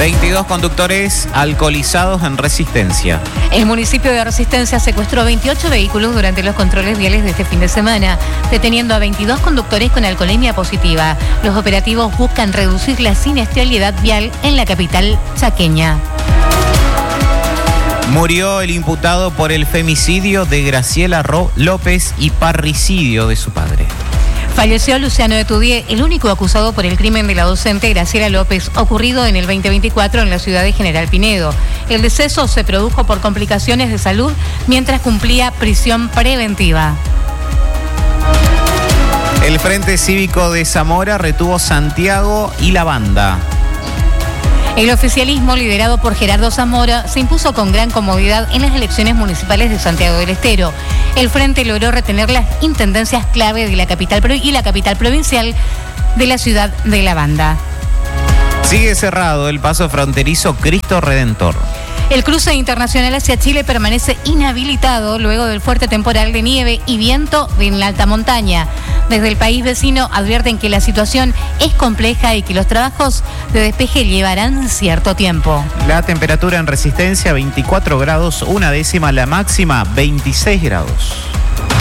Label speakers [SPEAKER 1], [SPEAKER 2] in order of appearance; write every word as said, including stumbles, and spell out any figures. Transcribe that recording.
[SPEAKER 1] veintidós conductores alcoholizados en Resistencia.
[SPEAKER 2] El municipio de Resistencia secuestró veintiocho vehículos durante los controles viales de este fin de semana, deteniendo a veintidós conductores con alcoholemia positiva. Los operativos buscan reducir la siniestralidad vial en la capital chaqueña.
[SPEAKER 1] Murió el imputado por el femicidio de Graciela Ro- López y parricidio de su padre.
[SPEAKER 2] Falleció Luciano Etudié, el único acusado por el crimen de la docente Graciela López, ocurrido en el veinte veinticuatro en la ciudad de General Pinedo. El deceso se produjo por complicaciones de salud mientras cumplía prisión preventiva.
[SPEAKER 1] El Frente Cívico de Zamora retuvo Santiago y La Banda.
[SPEAKER 2] El oficialismo, liderado por Gerardo Zamora, se impuso con gran comodidad en las elecciones municipales de Santiago del Estero. El Frente logró retener las intendencias clave de la capital pro- y la capital provincial de la ciudad de La Banda.
[SPEAKER 1] Sigue cerrado el paso fronterizo Cristo Redentor.
[SPEAKER 2] El cruce internacional hacia Chile permanece inhabilitado luego del fuerte temporal de nieve y viento en la alta montaña. Desde el país vecino advierten que la situación es compleja y que los trabajos de despeje llevarán cierto tiempo.
[SPEAKER 1] La temperatura en Resistencia veinticuatro grados, una décima, la máxima veintiséis grados.